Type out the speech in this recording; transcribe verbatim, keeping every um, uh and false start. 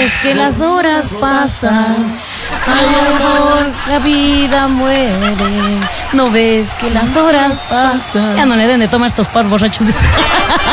ves que las horas pasan. Ay, amor, la vida muere. No ves que las horas pasan. Ya no le den de tomar estos par borrachos.